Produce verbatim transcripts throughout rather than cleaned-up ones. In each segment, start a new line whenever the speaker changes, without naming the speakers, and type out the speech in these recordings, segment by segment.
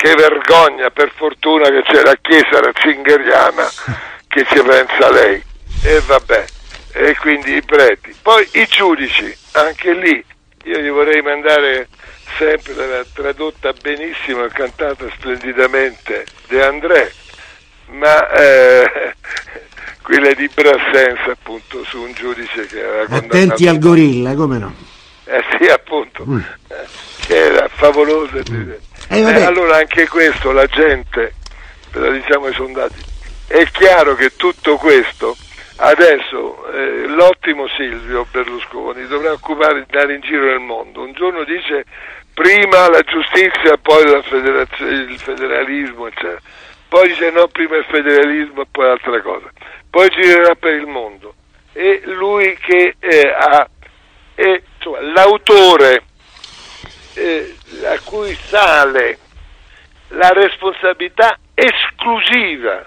che vergogna, per fortuna che c'è la Chiesa ratzingeriana che ci pensa lei, e vabbè, e quindi i preti. Poi i giudici, anche lì io gli vorrei mandare sempre la tradotta benissimo e cantata splendidamente De André, ma eh, quella di Brassens, appunto, su un giudice che era condannato.
Attenti al gorilla, come no?
Eh sì, appunto, mm. eh, che era favoloso. Mm. Eh, eh, allora anche questo, la gente, lo diciamo ai sondaggi, è chiaro che tutto questo adesso eh, l'ottimo Silvio Berlusconi dovrà occupare di andare in giro nel mondo. Un giorno dice prima la giustizia, poi la federazione, il federalismo, eccetera. Poi dice no, prima il federalismo e poi altra cosa. Poi girerà per il mondo. E lui che eh, ha eh, insomma, l'autore eh, a cui sale la responsabilità esclusiva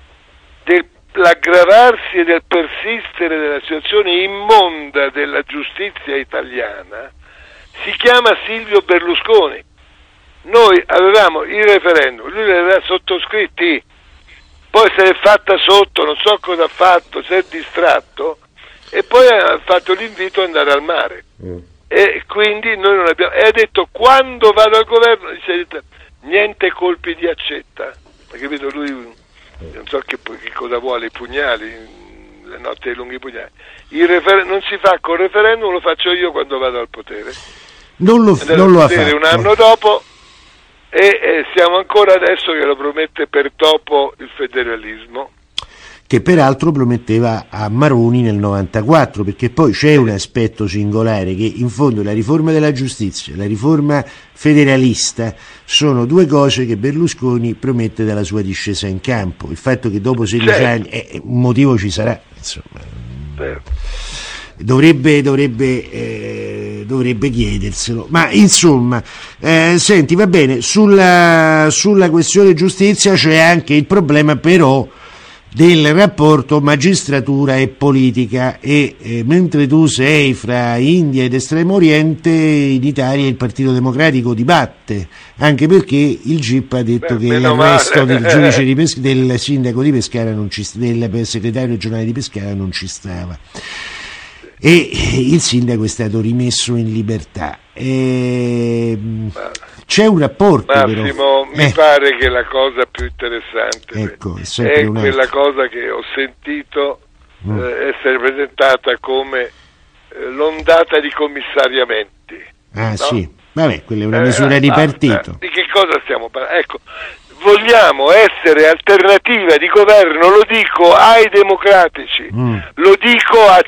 dell'aggravarsi e del persistere della situazione immonda della giustizia italiana, si chiama Silvio Berlusconi. Noi avevamo il referendum, lui li aveva sottoscritti, poi se l'è fatta sotto, non so cosa ha fatto, si è distratto e poi ha fatto l'invito ad andare al mare. Mm. E quindi noi non abbiamo, e ha detto quando vado al governo dice, niente colpi di accetta, perché vedo lui non so che, che cosa vuole, i pugnali, le notti ai lunghi pugnali. Il refer- non si fa col referendum, lo faccio io quando vado al potere.
Non lo, non lo ha fatto.
Un anno dopo e, e siamo ancora adesso che lo promette per dopo il federalismo,
che peraltro prometteva a Maroni nel novantaquattro, perché poi c'è un aspetto singolare che in fondo la riforma della giustizia, la riforma federalista sono due cose che Berlusconi promette dalla sua discesa in campo. Il fatto che dopo sedici certo. anni eh, un motivo ci sarà, insomma. Certo. Dovrebbe, dovrebbe, eh, dovrebbe chiederselo, ma insomma, eh, senti, va bene, sulla, sulla questione giustizia c'è anche il problema però del rapporto magistratura e politica e eh, mentre tu sei fra India ed Estremo Oriente, in Italia il Partito Democratico dibatte, anche perché il G I P ha detto Beh, che l'arresto del giudice di Pes- del sindaco di Pescara non ci del segretario regionale di Pescara non ci stava. E il sindaco è stato rimesso in libertà. E c'è un rapporto
Massimo,
però.
mi
eh.
pare che la cosa più interessante
ecco, è,
è quella cosa che ho sentito mm. eh, essere presentata come eh, l'ondata di commissariamenti.
Ah
no?
sì, vabbè, quella è una misura
eh,
di
basta.
partito.
Di che cosa stiamo parlando? Ecco, vogliamo essere alternativa di governo, lo dico ai democratici, mm. lo dico a,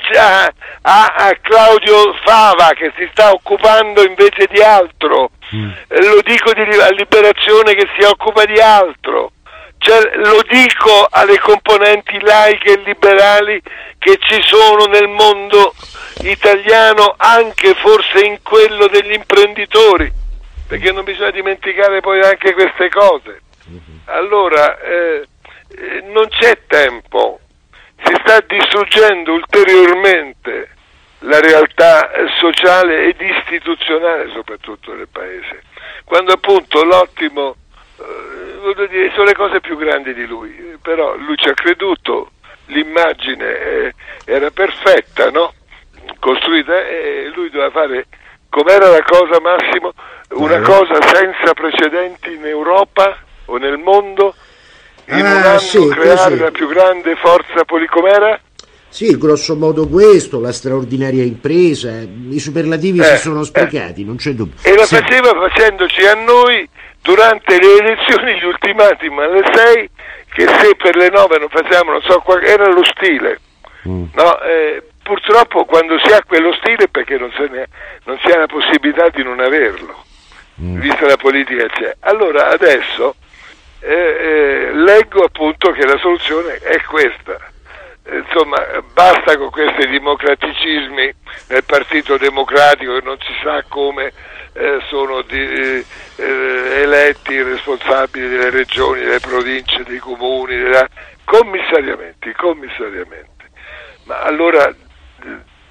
a, a Claudio Fava che si sta occupando invece di altro, mm. lo dico di, a Liberazione che si occupa di altro, cioè, lo dico alle componenti laiche e liberali che ci sono nel mondo italiano, anche forse in quello degli imprenditori, perché non bisogna dimenticare poi anche queste cose. Allora eh, eh, non c'è tempo, si sta distruggendo ulteriormente la realtà eh, sociale ed istituzionale soprattutto del paese, quando appunto l'ottimo eh, voglio dire, sono le cose più grandi di lui, però lui ci ha creduto, l'immagine eh, era perfetta, no? Costruita, e lui doveva fare, com'era la cosa, Massimo, una cosa senza precedenti in Europa o nel mondo, in ah, un anno sì, creare sì. la più grande forza policomera?
Sì, grosso modo questo, la straordinaria impresa, i superlativi eh, si sono sprecati, eh. non c'è dubbio.
E lo
sì.
faceva facendoci a noi durante le elezioni gli ultimatumi alle sei, che se per le nove non facevamo, non so, era lo stile, mm. no? Eh, purtroppo quando si ha quello stile perché non, se ne, non si ha la possibilità di non averlo, mm. vista la politica c'è. Allora adesso eh, eh, leggo appunto che la soluzione è questa, eh, insomma basta con questi democraticismi nel Partito Democratico che non si sa come eh, sono di, eh, eletti i responsabili delle regioni, delle province, dei comuni, della... commissariamenti, commissariamenti. Ma allora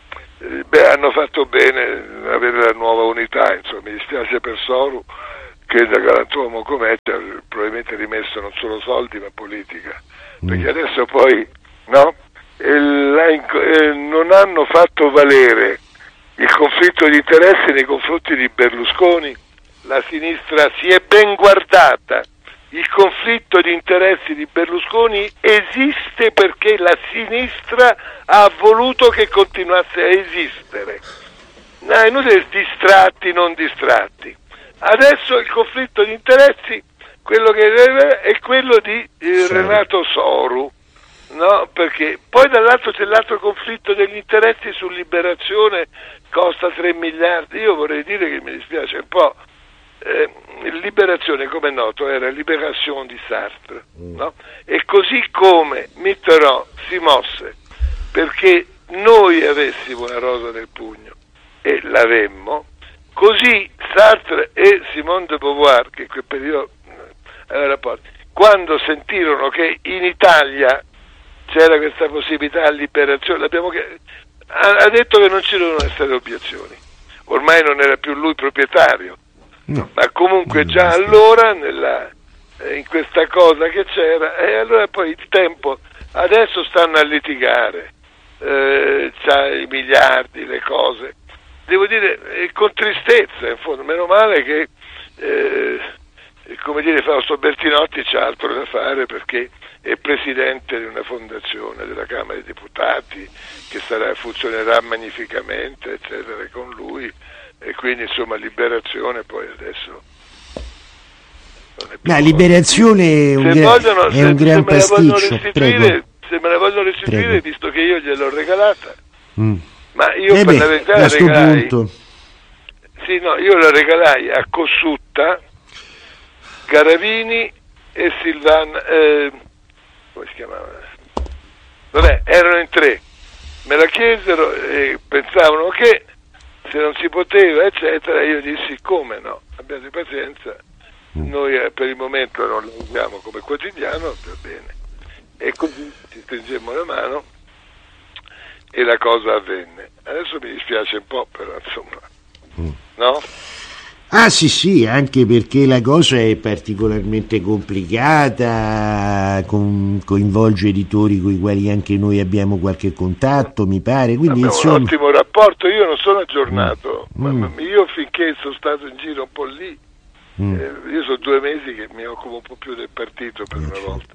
beh, hanno fatto bene avere la nuova unità, insomma, mi dispiace per Soru, che da galantuomo com'è ci ha probabilmente rimesso non solo soldi ma politica, mm. perché adesso poi no e la, eh, non hanno fatto valere il conflitto di interessi nei confronti di Berlusconi. La sinistra si è ben guardata. Il conflitto di interessi di Berlusconi esiste perché la sinistra ha voluto che continuasse a esistere. No, è inutile distratti, non distratti. Adesso il conflitto di interessi, quello che deve, è quello di eh, Renato Soru, no? Perché poi dall'altro c'è l'altro conflitto degli interessi su Liberazione, costa tre miliardi. Io vorrei dire che mi dispiace un po'. Eh, Liberazione, come è noto, era Libération di Sartre, no? E così come Mitterrand si mosse perché noi avessimo una rosa nel pugno e l'avemmo, così Sartre e Simone de Beauvoir, che in quel periodo aveva rapporti, quando sentirono che in Italia c'era questa possibilità di liberazione, l'abbiamo, ha detto che non ci devono essere obiezioni, ormai non era più lui proprietario. No. Ma comunque già allora nella, eh, in questa cosa che c'era, e allora poi il tempo, adesso stanno a litigare, eh, c'ha i miliardi, le cose, devo dire eh, con tristezza in fondo, meno male che eh, come dire Fausto Bertinotti c'ha altro da fare perché è presidente di una fondazione della Camera dei Deputati che sarà, funzionerà magnificamente eccetera con lui. E quindi insomma Liberazione poi adesso
ma Liberazione è un, gra- vogliono, è se, un gran se pasticcio prego.
Se me la vogliono restituire prego. Visto che io gliel'ho regalata mm. ma io
eh
per
beh,
la verità la regalai
punto.
Sì, no, io la regalai a Cossutta, Garavini e Silvana eh, come si chiamava? Vabbè, erano in tre, me la chiesero e pensavano che se non si poteva eccetera, io dissi come no, abbiate pazienza, noi eh, per il momento non lo usiamo come quotidiano, va bene, e così ci stringemmo la mano e la cosa avvenne. Adesso mi dispiace un po', però insomma no?
Ah sì sì, anche perché la cosa è particolarmente complicata, con, coinvolge editori con i quali anche noi abbiamo qualche contatto, mi pare, quindi
abbiamo
insomma...
un ottimo rapporto, io non sono aggiornato,
mm.
ma, ma io finché sono stato in giro un po' lì, mm. eh, io sono due mesi che mi occupo un po' più del partito per eh, una certo. volta,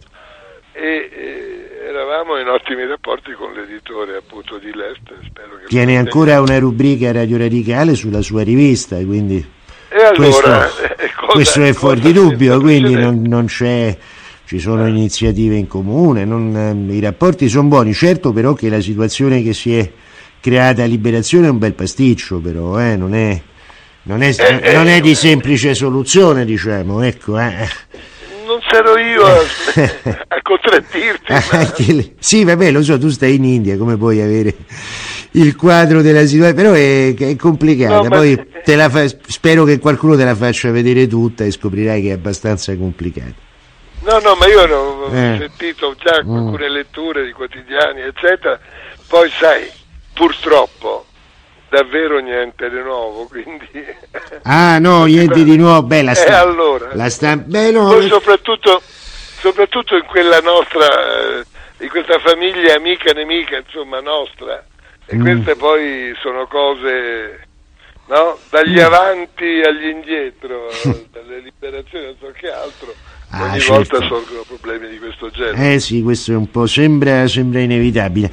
e eh, eravamo in ottimi rapporti con l'editore appunto di Leste. Spero che
tiene ancora una rubrica Radio Radicale sulla sua rivista, quindi...
E allora,
questo,
eh, cosa,
questo è fuori di dubbio, quindi non, non c'è, ci sono eh. iniziative in comune, non, i rapporti sono buoni, certo però che la situazione che si è creata a Liberazione è un bel pasticcio, però eh, non, è, non, è, eh, non è di semplice soluzione, diciamo, ecco. Eh.
Non sarò io a, a contraddirti. Ma...
Sì, vabbè, lo so, tu stai in India, come puoi avere... il quadro della situazione, però è, è complicata, no, poi ma... te la fa, spero che qualcuno te la faccia vedere tutta e scoprirai che è abbastanza complicata.
No, no, ma io ho eh. sentito già alcune mm. letture di quotidiani, eccetera, poi sai, purtroppo, davvero niente di nuovo, quindi...
Ah, no, niente di nuovo, beh, la stampa...
E allora?
La stampa... Beh, no...
Poi soprattutto, soprattutto in quella nostra, in questa famiglia amica, nemica, insomma, nostra... E mm. queste poi sono cose, no? Dagli avanti agli indietro, dalle liberazioni, non so che altro, ah, ogni certo. volta sorgono problemi di questo genere.
Eh sì, questo è un po', sembra, sembra inevitabile.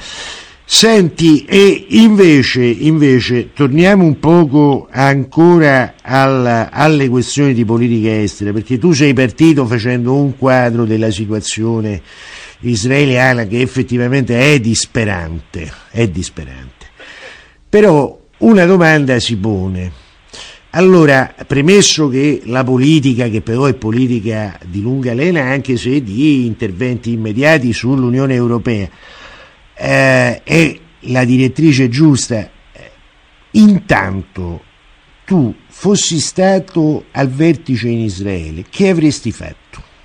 Senti, e invece, invece torniamo un poco ancora alla, alle questioni di politica estera, perché tu sei partito facendo un quadro della situazione israeliana che effettivamente è disperante, è disperante. Però una domanda si pone. Allora, premesso che la politica, che però è politica di lunga lena, anche se di interventi immediati sull'Unione Europea, eh, è la direttrice giusta, eh, intanto tu fossi stato al vertice in Israele, che avresti fatto?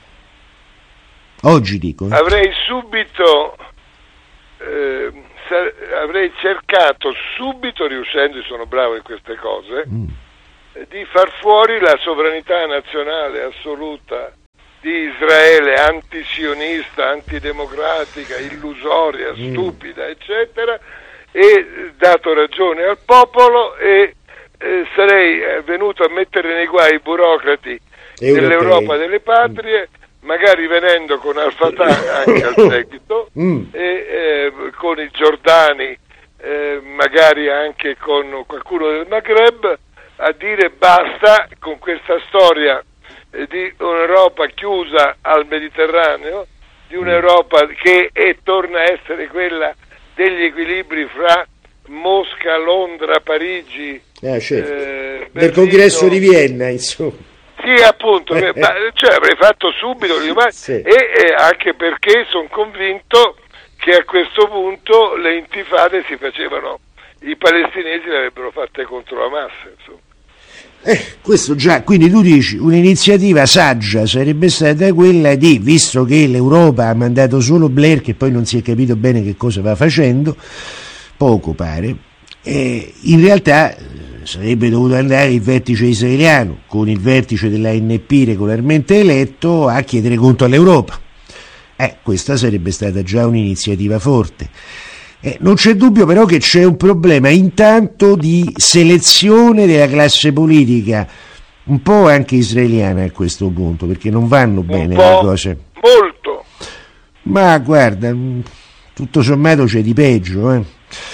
Oggi dico. Eh.
Avrei subito, eh, sa- avrei cercato subito, riuscendo, sono bravo in queste cose, mm. di far fuori la sovranità nazionale assoluta di Israele, antisionista, antidemocratica, illusoria, mm. stupida, eccetera, e dato ragione al popolo, e eh, sarei venuto a mettere nei guai i burocrati Europei. dell'Europa delle patrie, magari venendo con Al-Fatah anche al seguito, mm. e eh, con i giordani, eh, magari anche con qualcuno del Maghreb, a dire basta con questa storia di un'Europa chiusa al Mediterraneo, di un'Europa che è, torna a essere quella degli equilibri fra Mosca, Londra, Parigi,
ah, certo. eh, del congresso di Vienna, insomma.
Sì, appunto, ma, cioè avrei fatto subito, sì. e, e anche perché sono convinto che a questo punto le intifade si facevano, i palestinesi le avrebbero fatte contro Hamas, insomma.
Eh, questo già, quindi tu dici un'iniziativa saggia sarebbe stata quella di, visto che l'Europa ha mandato solo Blair, che poi non si è capito bene che cosa va facendo, poco pare, eh, in realtà sarebbe dovuto andare il vertice israeliano con il vertice dell'A N P regolarmente eletto a chiedere conto all'Europa. Eh, questa sarebbe stata già un'iniziativa forte. Eh, non c'è dubbio però che c'è un problema intanto di selezione della classe politica, un po' anche israeliana a questo punto, perché non vanno bene le cose.
Molto.
Ma guarda, tutto sommato c'è di peggio, eh.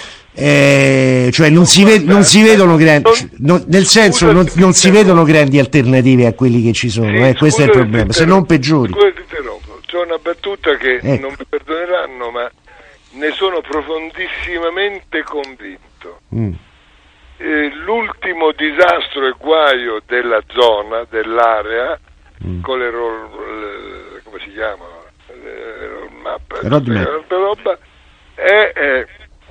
Eh, cioè non si, ved- non si vedono grandi, no, nel senso non, non si vedono grandi alternative a quelli che ci sono, sì, eh, questo è il problema, se non peggiori.
C'è una battuta che
ecco.
non mi perdoneranno, ma ne sono profondissimamente convinto. Mm. Eh, l'ultimo disastro e guaio della zona, dell'area, mm. con le, ro- le come si chiama? Le roadmap, è, è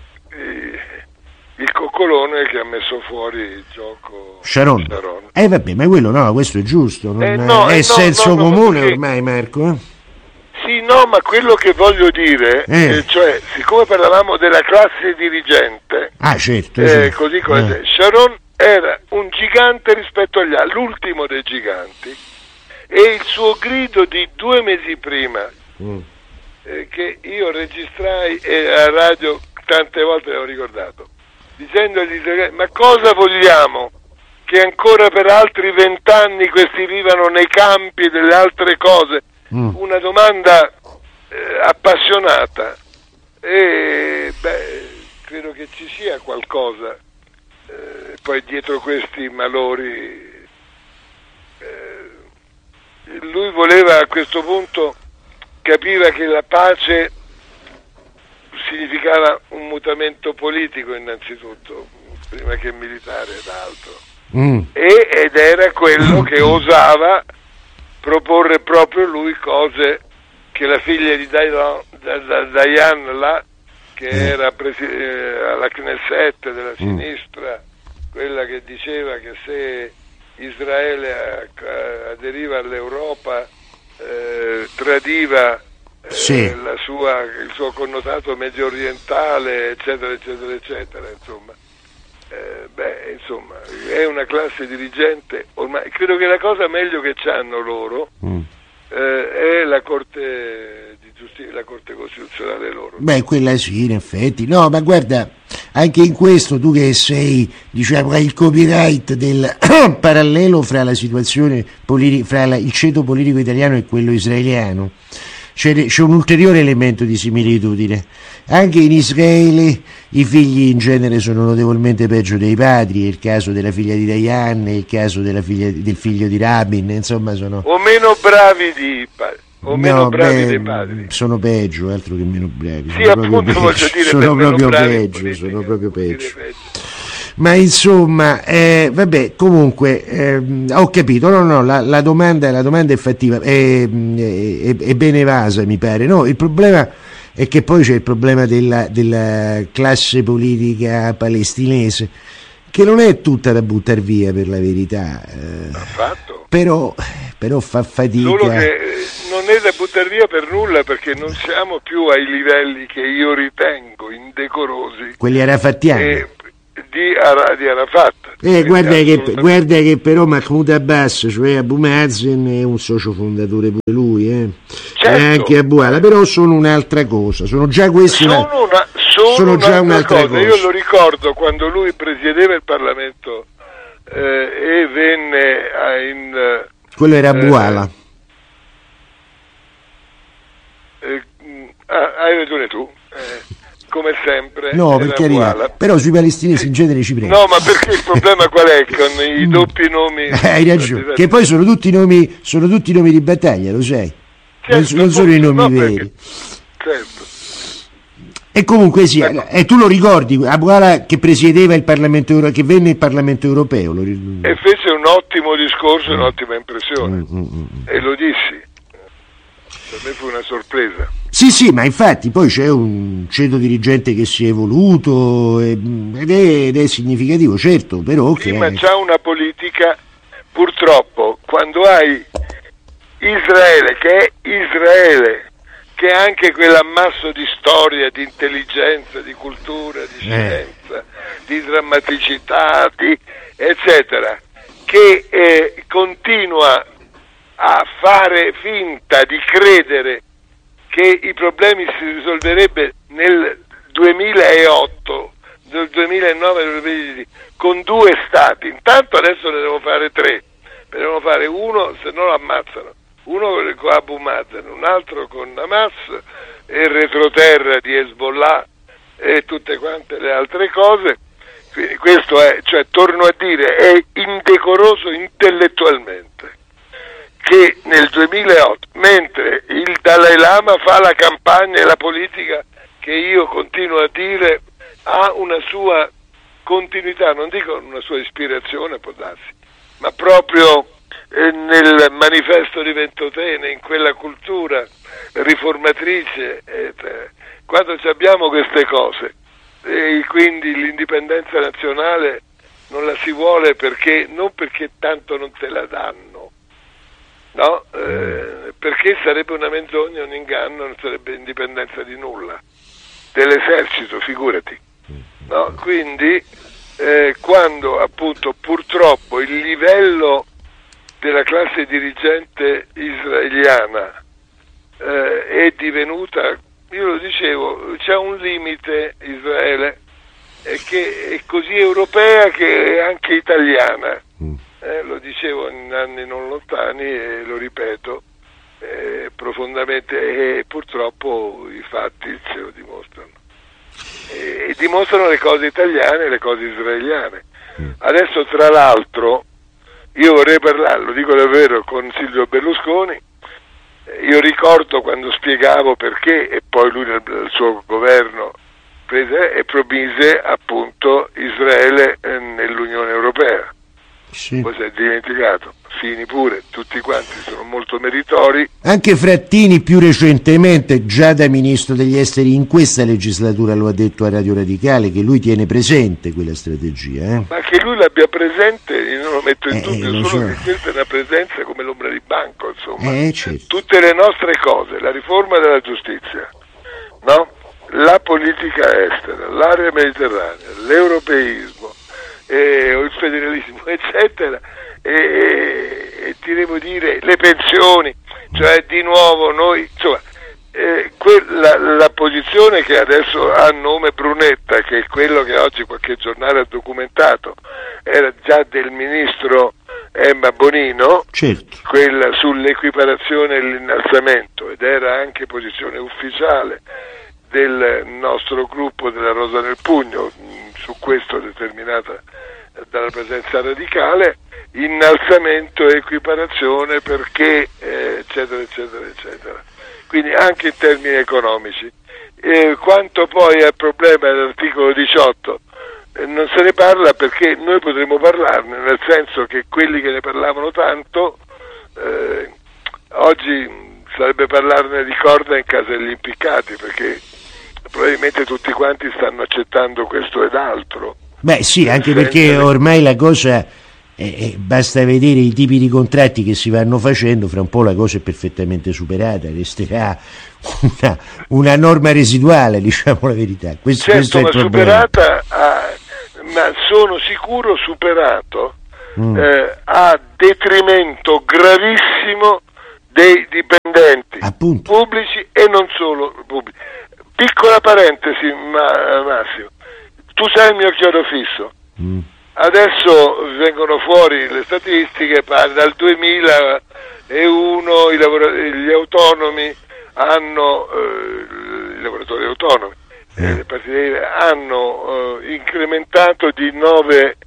il coccolone che ha messo fuori il gioco
Sharon.
Sharon.
Eh vabbè, ma quello no, questo è giusto, non
eh no,
è
eh
senso
no, no,
comune
perché...
ormai, Marco. Eh?
Sì, no, ma quello che voglio dire,
eh.
eh, cioè, siccome parlavamo della classe dirigente,
ah, certo,
eh,
certo.
così come eh. Sharon era un gigante rispetto agli altri, l'ultimo dei giganti, e il suo grido di due mesi prima, mm. eh, che io registrai e a radio tante volte l'avevo ricordato, dicendo agli israeliani: ma cosa vogliamo? Che ancora per altri vent'anni questi vivano nei campi delle altre cose? Mm. Una domanda eh, appassionata, e beh, credo che ci sia qualcosa eh, poi dietro questi malori. Eh, lui voleva, a questo punto capiva che la pace significava un mutamento politico innanzitutto, prima che militare ed altro, mm. e, ed era quello che osava proporre proprio lui, cose che la figlia di Dayan, Dayan là, che era presi- eh, alla Knesset della sinistra, quella che diceva che se Israele aderiva all'Europa eh, tradiva
sì.
la sua, il suo connotato medio orientale, eccetera eccetera eccetera, insomma. Eh, beh, insomma, è una classe dirigente ormai, credo che la cosa meglio che c'hanno loro mm. eh, è la Corte di Giustizia, la Corte Costituzionale loro.
Beh, quella sì, in effetti. No, ma guarda, anche in questo tu che sei, diciamo, hai il copyright del parallelo fra la situazione politica, fra la, il ceto politico italiano e quello israeliano. C'è, c'è un ulteriore elemento di similitudine. Anche in Israele i figli in genere sono notevolmente peggio dei padri, è il caso della figlia di Dayan, è il caso della figlia, del figlio di Rabin, insomma sono...
O meno bravi di padri. O meno
no,
bravi
beh,
dei padri.
Sono peggio, altro che meno bravi.
Sì,
sono
appunto
proprio
voglio
peggio,
dire,
sono proprio
bravi
peggio,
politica,
sono proprio peggio.
peggio.
Ma insomma, eh, vabbè, comunque, eh, ho capito, no, no, la, la, domanda, la domanda è fattiva, è, è, è ben evasa, mi pare, no? Il problema è che poi c'è il problema della, della classe politica palestinese, che non è tutta da buttare via, per la verità, eh,
fatto.
Però, però fa fatica.
Solo che non è da buttare via per nulla, perché non siamo più ai livelli che io ritengo indecorosi.
Quelli arafattiani.
E, di, Ara, di Arafat.
Eh, guarda, che, guarda che però Mahmoud Abbas, cioè Abu Mazen, è un socio fondatore pure lui, eh.
Certo.
E anche Abu Ala, però sono un'altra cosa, sono già questi
sono,
una,
una, sono,
sono già un'altra
cosa.
cosa.
Io lo ricordo quando lui presiedeva il Parlamento eh, e venne a, in...
Quello era Abu Ala.
Eh, eh, hai ragione tu. Eh. Come sempre,
no, per carità, però sui palestinesi in genere ci prende.
No, ma perché il problema qual è? Con i doppi nomi.
Hai ragione, che poi sono tutti nomi, sono tutti nomi di battaglia, lo sai? Certo, non sono i nomi no, veri. Perché,
certo.
E comunque sì, ecco. E tu lo ricordi, Abu Ala che presiedeva il Parlamento europeo, che venne il Parlamento europeo. Lo...
E fece un ottimo discorso, mm. un'ottima impressione. Mm, mm, mm. E lo dissi. Per me fu una sorpresa.
Sì, sì, ma infatti poi c'è un ceto dirigente che si è evoluto ed è, ed è significativo, certo, però...
Sì,
che
ma
è...
c'ha una politica, purtroppo, quando hai Israele, che è Israele, che ha anche quell'ammasso di storia, di intelligenza, di cultura, di scienza, eh. di drammaticità, di eccetera, che eh, continua a fare finta di credere che i problemi si risolverebbe nel duemilaotto, nel duemilanove con due stati. Intanto adesso ne devono fare tre, ne devono fare uno, se no lo ammazzano, uno con Abu Mazen, un altro con Hamas e il retroterra di Hezbollah e tutte quante le altre cose. Quindi questo è, cioè torno a dire, è indecoroso intellettualmente che nel duemilaotto, mentre il Dalai Lama fa la campagna e la politica che io continuo a dire ha una sua continuità, non dico una sua ispirazione, può darsi, ma proprio eh, nel manifesto di Ventotene, in quella cultura riformatrice, eh, quando abbiamo queste cose, e quindi l'indipendenza nazionale non la si vuole perché non perché tanto non te la danno, no, eh, perché sarebbe una menzogna, un inganno, non sarebbe indipendenza di nulla, dell'esercito, figurati, no? Quindi eh, quando appunto purtroppo il livello della classe dirigente israeliana eh, è divenuta, io lo dicevo, c'è un limite Israele eh, che è così europea che è anche italiana. Eh, lo dicevo in anni non lontani e lo ripeto eh, profondamente, e purtroppo i fatti ce lo dimostrano e, e dimostrano le cose italiane e le cose israeliane. Adesso tra l'altro io vorrei parlare, lo dico davvero, con Silvio Berlusconi. Io ricordo quando spiegavo perché, e poi lui nel, nel suo governo prese e promise appunto Israele eh, nell'Unione Europea. Sì. Poi si è dimenticato, Fini pure, tutti quanti sono molto meritori.
Anche Frattini più recentemente, già da ministro degli esteri in questa legislatura, lo ha detto a Radio Radicale, che lui tiene presente quella strategia. Eh?
Ma che lui l'abbia presente, io non lo metto in dubbio,
eh,
solo
so.
che questa è una presenza come l'ombra di banco, insomma.
Eh, certo.
Tutte le nostre cose, la riforma della giustizia, no? La politica estera, l'area mediterranea, l'europeismo, eh, il federalismo, eccetera, e, e ti devo dire le pensioni, cioè di nuovo noi, insomma, eh, quella, la posizione che adesso ha nome Brunetta, che è quello che oggi qualche giornale ha documentato, era già del ministro Emma Bonino,
certo,
quella sull'equiparazione e l'innalzamento, ed era anche posizione ufficiale del nostro gruppo della Rosa nel Pugno, su questo determinata dalla presenza radicale, innalzamento e equiparazione perché eh, eccetera eccetera eccetera, quindi anche in termini economici. Eh, quanto poi al problema dell'articolo diciotto eh, non se ne parla perché noi potremmo parlarne, nel senso che quelli che ne parlavano tanto eh, oggi sarebbe parlarne di corda in casa degli impiccati, perché probabilmente tutti quanti stanno accettando questo ed altro.
Beh sì, anche perché ormai la cosa, eh, eh, basta vedere i tipi di contratti che si vanno facendo, fra un po' la cosa è perfettamente superata, resterà una, una norma residuale, diciamo la verità. Questo,
certo,
questo è il
ma
problema.
superata a ma sono sicuro superato
mm.
eh, a detrimento gravissimo dei dipendenti
Appunto.
pubblici e non solo pubblici. Piccola parentesi, ma, Massimo, tu sei il mio chiodo fisso.
Mm.
Adesso vengono fuori le statistiche, dal duemilauno i lavoratori, gli autonomi hanno, eh, i lavoratori autonomi, eh, le partite I V A hanno eh, incrementato di novemila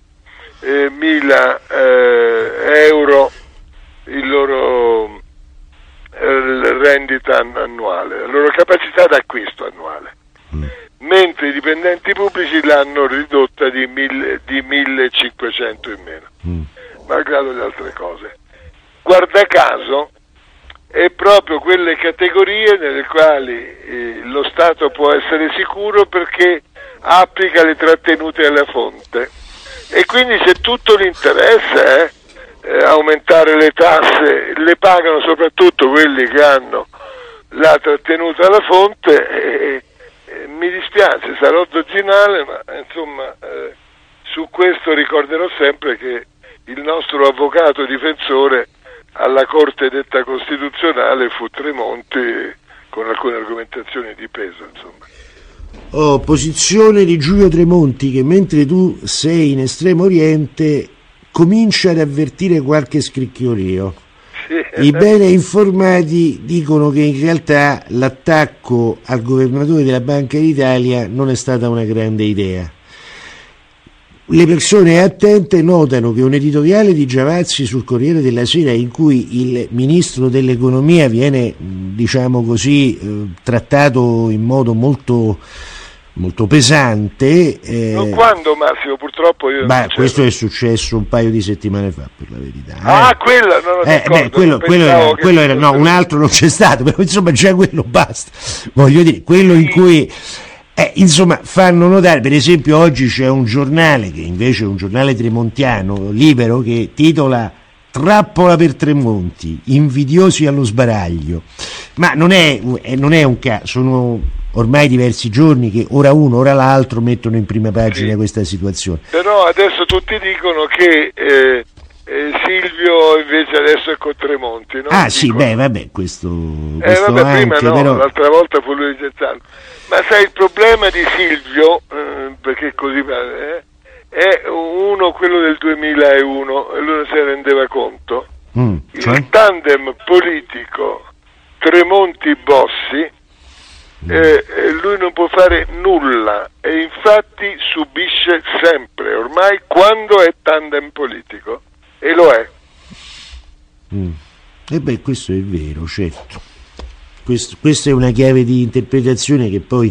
eh, euro il loro eh, rendita annuale, la loro capacità d'acquisto annuale. Mm. Mentre i dipendenti pubblici l'hanno ridotta di, mille, di millecinquecento in meno, mm. malgrado le altre cose. Guarda caso, è proprio quelle categorie nelle quali eh, lo Stato può essere sicuro perché applica le trattenute alla fonte. E quindi se tutto l'interesse è eh, aumentare le tasse, le pagano soprattutto quelli che hanno la trattenuta alla fonte, eh, mi dispiace, sarò dozzinale, ma insomma eh, su questo ricorderò sempre che il nostro avvocato difensore alla Corte detta costituzionale fu Tremonti, con alcune argomentazioni di peso, insomma.
Oh, posizione di Giulio Tremonti, che mentre tu sei in Estremo Oriente comincia ad avvertire qualche scricchiolio. I bene informati dicono che in realtà l'attacco al governatore della Banca d'Italia non è stata una grande idea. Le persone attente notano che un editoriale di Giavazzi sul Corriere della Sera, in cui il ministro dell'economia viene, diciamo così, eh, trattato in modo molto molto pesante. Eh,
non quando, Massimo, purtroppo io
beh,
non
questo è successo un paio di settimane fa, per la verità. Eh.
Ah, quella, no, no,
eh, beh, quello, quello era, quello era no, un altro non c'è stato, però insomma già quello basta. Voglio dire, quello in cui eh, insomma fanno notare, per esempio oggi c'è un giornale che invece è un giornale tremontiano, Libero, che titola "Trappola per Tremonti, invidiosi allo sbaraglio". Ma non è, non è un caso, sono ormai diversi giorni che ora uno, ora l'altro mettono in prima pagina sì. questa situazione.
Però adesso tutti dicono che eh, eh, Silvio invece adesso è con Tremonti, no?
Ah sì,
dicono.
beh, vabbè, questo,
eh,
questo
vabbè,
anche,
prima no,
però...
l'altra volta fu lui Gezzano. Ma sai, il problema di Silvio, eh, perché così eh, è uno, quello del duemilauno, e lui non se ne rendeva conto,
mm, cioè?
il tandem politico Tremonti-Bossi, Eh, lui non può fare nulla e infatti subisce sempre, ormai, quando è tandem politico, e lo è.
Mm. E beh, questo è vero, certo. Questo, questa è una chiave di interpretazione che poi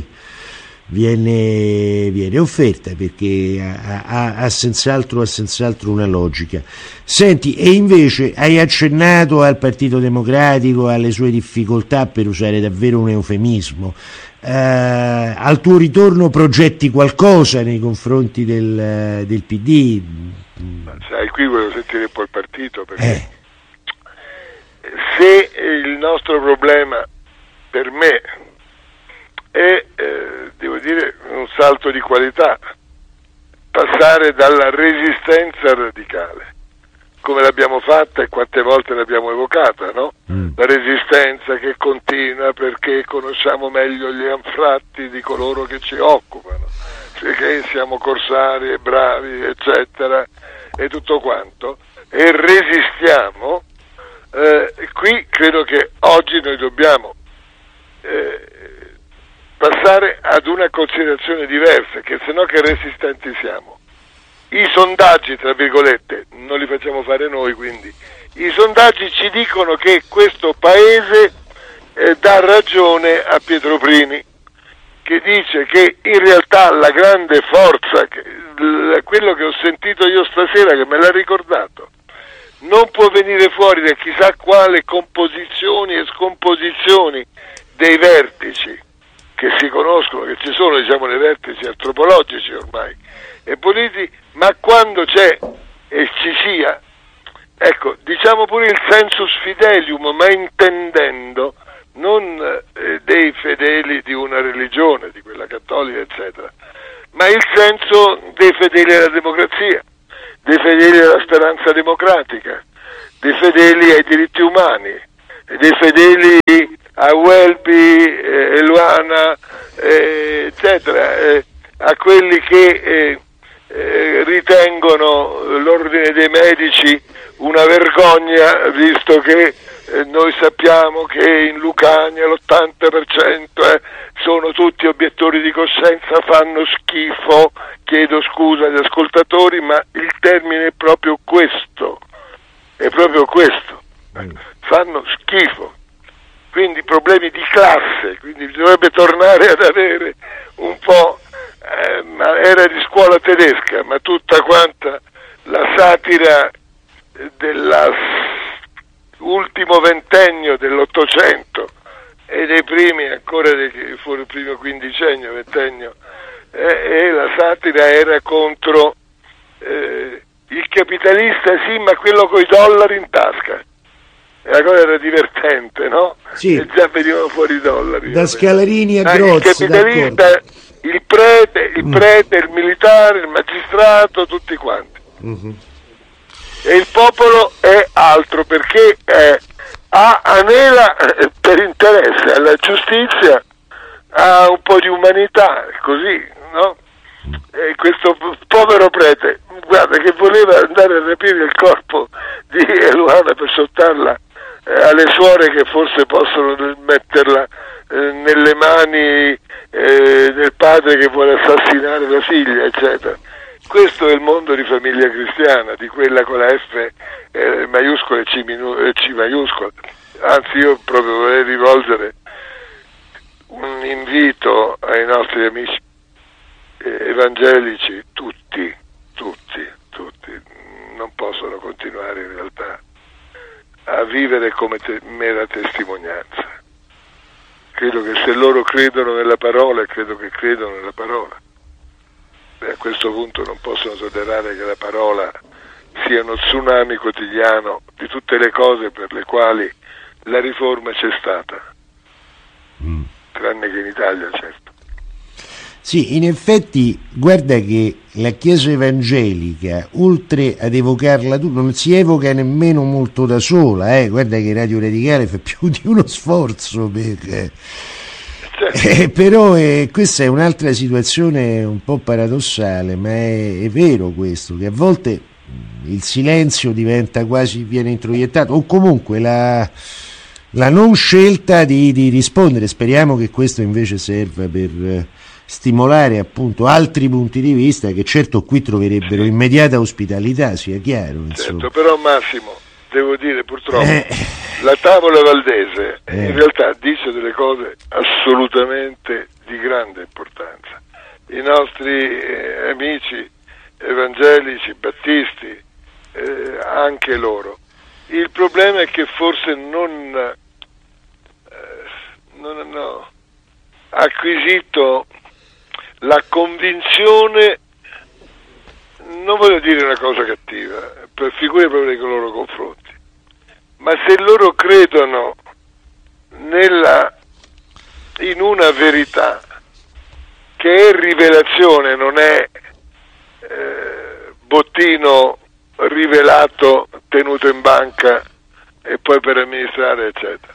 viene, viene offerta, perché ha, ha, ha, senz'altro, ha senz'altro una logica. Senti, e invece hai accennato al Partito Democratico, alle sue difficoltà, per usare davvero un eufemismo. Eh, al tuo ritorno progetti qualcosa nei confronti del, del P D?
Ma sai, qui volevo sentire un po' il partito, perché
eh.
se il nostro problema per me è, eh, devo dire, un salto di qualità, passare dalla resistenza radicale, come l'abbiamo fatta e quante volte l'abbiamo evocata, no? Mm. La resistenza che continua perché conosciamo meglio gli anfratti di coloro che ci occupano, perché siamo corsari e bravi, eccetera, e tutto quanto, e resistiamo. Eh, qui credo che oggi noi dobbiamo eh, passare ad una considerazione diversa, che se no che resistenti siamo. I sondaggi, tra virgolette, non li facciamo fare noi, quindi i sondaggi ci dicono che questo paese eh, dà ragione a Pietro Primi, che dice che in realtà la grande forza, che, l- quello che ho sentito io stasera, che me l'ha ricordato, non può venire fuori da chissà quale composizioni e scomposizioni dei vertici che si conoscono, che ci sono, diciamo, nei vertici antropologici ormai e politici, ma quando c'è e ci sia, ecco, diciamo pure il sensus fidelium, ma intendendo non eh, dei fedeli di una religione, di quella cattolica, eccetera, ma il senso de dei fedeli alla democrazia, dei fedeli alla speranza democratica, dei fedeli ai diritti umani, dei fedeli a Welby, eh, Eluana, eh, eccetera, eh, a quelli che eh, eh, ritengono l'ordine dei medici una vergogna, visto che eh, noi sappiamo che in Lucania l'ottanta per cento eh, sono tutti obiettori di coscienza, fanno schifo, chiedo scusa agli ascoltatori, ma il termine è proprio questo, è proprio questo, fanno schifo. Quindi problemi di classe, quindi bisognerebbe tornare ad avere un po', eh, ma era di scuola tedesca, ma tutta quanta la satira dell'ultimo ventennio dell'Ottocento e dei primi ancora dei, fuori il primo quindicennio, ventennio, eh, e la satira era contro eh, il capitalista, sì, ma quello coi dollari in tasca. La cosa era divertente, no?
Sì.
E già venivano fuori i dollari.
Da Scalarini a
ah,
Grozzi,
il capitalista, il prete, il prete, il militare, il magistrato, tutti quanti. Mm-hmm. E il popolo è altro, perché eh, ha, anela eh, per interesse alla giustizia, ha un po' di umanità, così, no? E questo povero prete, guarda, che voleva andare a rapire il corpo di Eluana per sottarla eh, alle suore che forse possono metterla eh, nelle mani eh, del padre che vuole assassinare la figlia, eccetera. Questo è il mondo di Famiglia Cristiana, di quella con la F eh, maiuscola e C, minu- e C maiuscola. Anzi, io proprio vorrei rivolgere un invito ai nostri amici eh, evangelici, tutti, tutti, tutti, non possono continuare in realtà a vivere come te- mera testimonianza. Credo che se loro credono nella parola, credo che credono nella parola. E a questo punto non possono tollerare che la parola sia uno tsunami quotidiano di tutte le cose per le quali la riforma c'è stata, mm. tranne che in Italia, certo.
Sì, in effetti, guarda che la Chiesa evangelica, oltre ad evocarla tu, non si evoca nemmeno molto da sola, eh? Guarda che Radio Radicale fa più di uno sforzo per... Eh, però eh, questa è un'altra situazione un po' paradossale, ma è, è vero questo, che a volte il silenzio diventa quasi, viene introiettato, o comunque la, la non scelta di, di rispondere. Speriamo che questo invece serva per eh, stimolare appunto altri punti di vista, che certo qui troverebbero immediata ospitalità, sia chiaro. Insomma.
Certo, però Massimo, devo dire purtroppo, eh. la tavola valdese eh. in realtà dice delle cose assolutamente di grande importanza. I nostri eh, amici evangelici, battisti, eh, anche loro. Il problema è che forse non, eh, non hanno acquisito la convinzione, non voglio dire una cosa cattiva, per figure proprio nei loro confronti, ma se loro credono nella, in una verità che è rivelazione, non è eh, bottino rivelato tenuto in banca e poi per amministrare, eccetera.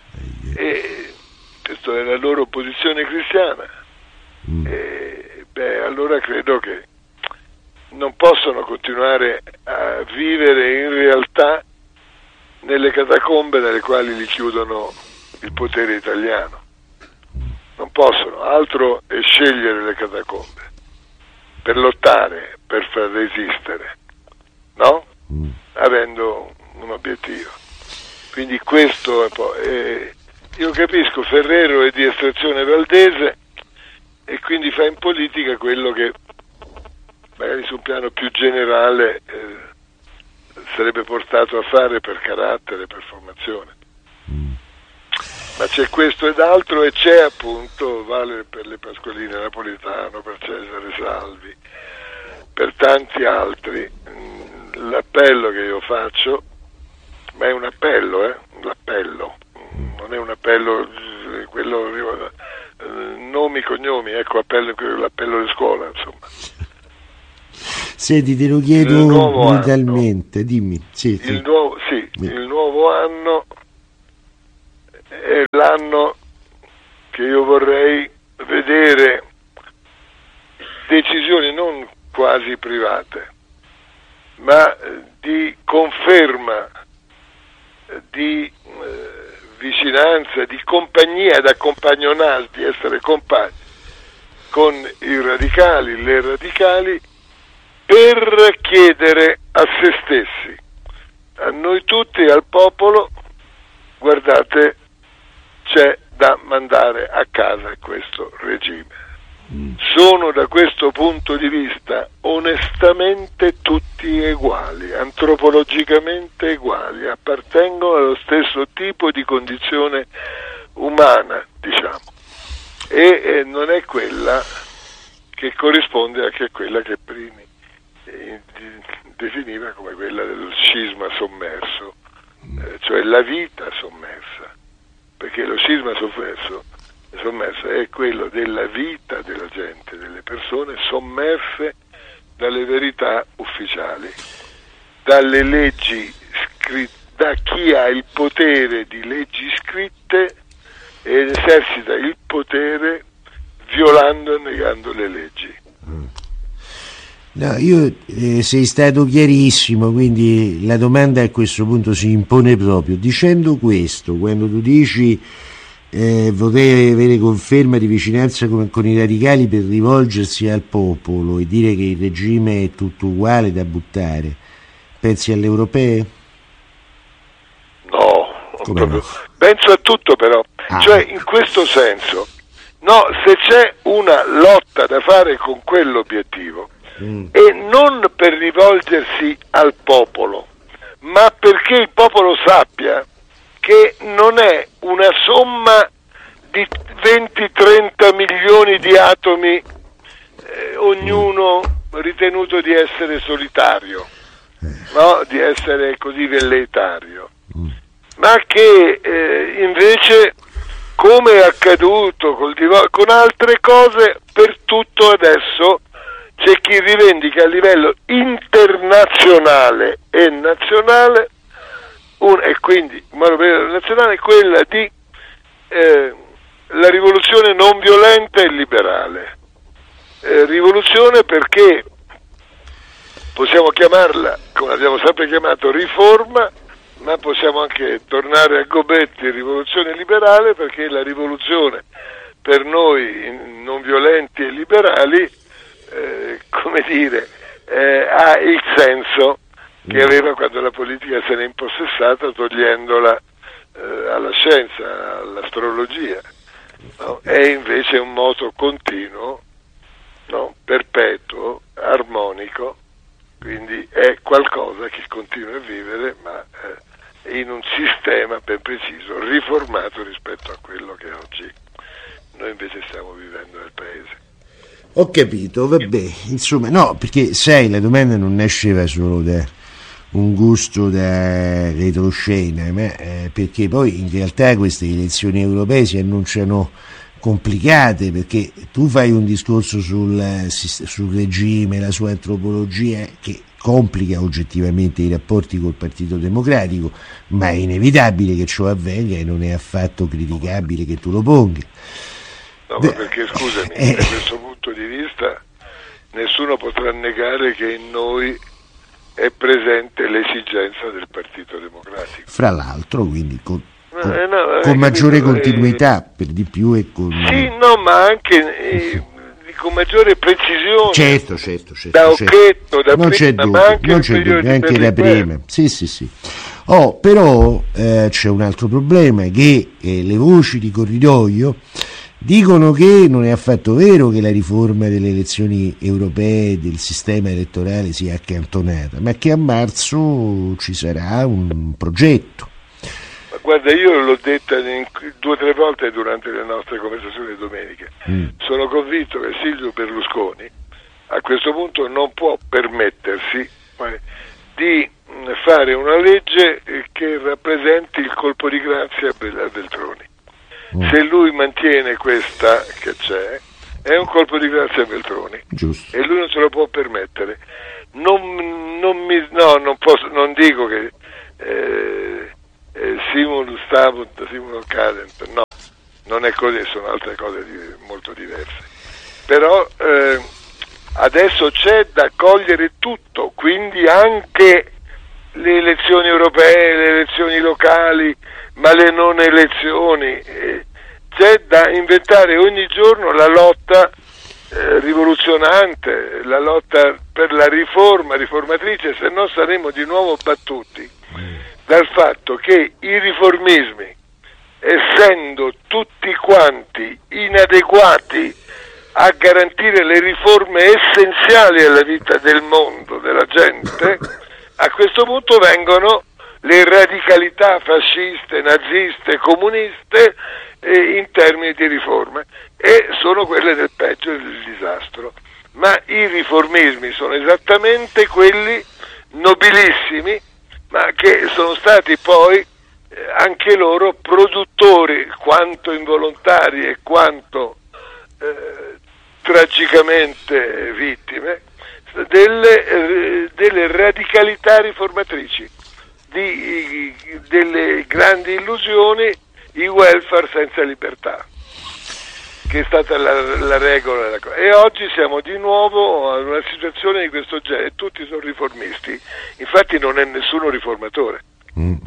E questa è la loro posizione cristiana. Mm. E, beh, allora credo che non possono continuare a vivere in realtà nelle catacombe nelle quali li chiudono il potere italiano. Non possono, altro è scegliere le catacombe per lottare, per far resistere, no? Mm. Avendo un obiettivo. Quindi questo è poi, eh, io capisco, Ferrero è di estrazione valdese e quindi fa in politica quello che magari su un piano più generale eh, sarebbe portato a fare per carattere, per formazione. Mm. Ma c'è questo ed altro, e c'è appunto, vale per le Pasqualine Napolitano, per Cesare Salvi, per tanti altri. L'appello che io faccio, ma è un appello, eh? L'appello, non è un appello, quello, nomi, cognomi, ecco, appello, l'appello di scuola, insomma.
Senti, te lo chiedo brutalmente, dimmi. Sì, sì.
Il, nuovo, sì, il nuovo anno è l'anno che io vorrei vedere decisioni non quasi private, ma di conferma, di eh, vicinanza, di compagnia, da compagnonal, di essere compagni con i radicali, le radicali, per chiedere a se stessi, a noi tutti e al popolo: guardate, c'è da mandare a casa questo regime. Mm. Sono da questo punto di vista onestamente tutti uguali, antropologicamente uguali, appartengono allo stesso tipo di condizione umana, diciamo, e eh, non è quella che corrisponde anche a quella che Primi eh, definiva come quella del scisma sommerso, eh, cioè la vita sommersa, perché lo scisma sommerso, sommerso è quello della vita della gente, delle persone sommerse dalle verità ufficiali, dalle leggi scritte, da chi ha il potere di leggi scritte ed esercita il potere violando e negando le leggi.
No, io eh, sei stato chiarissimo, quindi la domanda a questo punto si impone proprio. Dicendo questo, quando tu dici eh, vorrei avere conferma di vicinanza con, con i radicali per rivolgersi al popolo e dire che il regime è tutto uguale da buttare, pensi alle europee?
No, proprio,
no?
Penso a tutto però, ah. Cioè in questo senso, no, se c'è una lotta da fare con quell'obiettivo, Mm. e non per rivolgersi al popolo, ma perché il popolo sappia che non è una somma di venti trenta milioni di atomi, eh, ognuno ritenuto di essere solitario, no? Di essere così velleitario, mm. ma che eh, invece, come è accaduto col div- con altre cose, per tutto adesso c'è chi rivendica a livello internazionale e nazionale, un, e quindi in modo nazionale, quella di eh, la rivoluzione non violenta e liberale. Eh, rivoluzione perché possiamo chiamarla, come abbiamo sempre chiamato, riforma, ma possiamo anche tornare a Gobetti, rivoluzione liberale, perché la rivoluzione per noi non violenti e liberali Eh, come dire, eh, ha il senso che aveva quando la politica se n'è impossessata, togliendola eh, alla scienza, all'astrologia, no? È invece un moto continuo, no? Perpetuo, armonico, quindi è qualcosa che continua a vivere, ma eh, in un sistema ben preciso, riformato rispetto a quello che oggi noi invece stiamo vivendo nel paese.
Ho capito, vabbè, insomma, no, perché sai, la domanda non nasceva solo da un gusto da retroscena, ma eh, perché poi in realtà queste elezioni europee si annunciano complicate, perché tu fai un discorso sul, sul regime, la sua antropologia, che complica oggettivamente i rapporti col Partito Democratico, ma è inevitabile che ciò avvenga e non è affatto criticabile che tu lo ponga.
No, ma perché scusami, eh, da questo punto di vista nessuno potrà negare che in noi è presente l'esigenza del Partito Democratico.
Fra l'altro, quindi con, con, eh, no, con maggiore capito, continuità, eh, per di più e con...
Sì, no, ma anche eh, con maggiore precisione.
Certo, certo, certo.
Da
certo.
Occhetto, da
non
prima,
c'è dubbio,
ma anche,
non c'è dubbio, anche da prima. Sì, sì, sì. Oh, però eh, c'è un altro problema, che eh, le voci di corridoio dicono che non è affatto vero che la riforma delle elezioni europee, del sistema elettorale, sia accantonata, ma che a marzo ci sarà un progetto.
Ma guarda, io l'ho detta in, due o tre volte durante le nostre conversazioni domeniche. Mm. Sono convinto che Silvio Berlusconi a questo punto non può permettersi di fare una legge che rappresenti il colpo di grazia a Veltroni. Se lui mantiene questa che c'è, è un colpo di grazia a Veltroni.
Giusto.
E lui non se lo può permettere. non, non mi no, non posso, non dico che eh, eh, simul stabunt, simul cadent, no, non è così, sono altre cose di, molto diverse. Però eh, adesso c'è da cogliere tutto, quindi anche le elezioni europee, le elezioni locali, ma le non elezioni, eh, c'è da inventare ogni giorno la lotta eh, rivoluzionante, la lotta per la riforma, riformatrice, se no saremo di nuovo battuti dal fatto che i riformismi, essendo tutti quanti inadeguati a garantire le riforme essenziali alla vita del mondo, della gente, a questo punto vengono le radicalità fasciste, naziste, comuniste eh, in termini di riforme, e sono quelle del peggio e del disastro. Ma i riformismi sono esattamente quelli nobilissimi, ma che sono stati poi eh, anche loro produttori, quanto involontari e quanto eh, tragicamente vittime, delle, eh, delle radicalità riformatrici, di, delle grandi illusioni, i welfare senza libertà, che è stata la, la regola. E oggi siamo di nuovo in una situazione di questo genere, tutti sono riformisti, infatti non è nessuno riformatore.
Mm-mm.